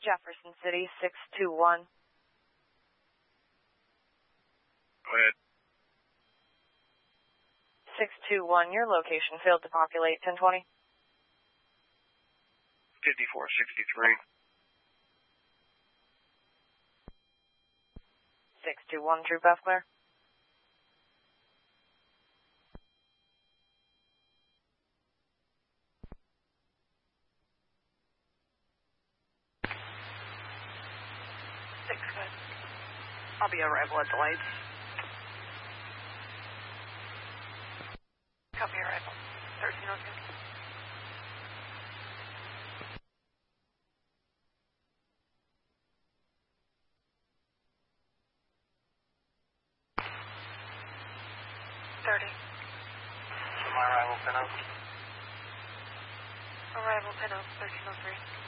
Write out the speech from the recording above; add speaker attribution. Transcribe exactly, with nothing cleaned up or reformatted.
Speaker 1: Jefferson City, six two one.
Speaker 2: Go ahead.
Speaker 1: six two one, your location failed to populate, ten twenty.
Speaker 2: fifty-four sixty-three.
Speaker 1: six two one, True Path Clear.
Speaker 3: Six, good. I'll be arrival at the lights. Copy arrival. thirteen oh two. thirty.
Speaker 2: My arrival, Pinot.
Speaker 3: Arrival, Pinot, thirteen oh three.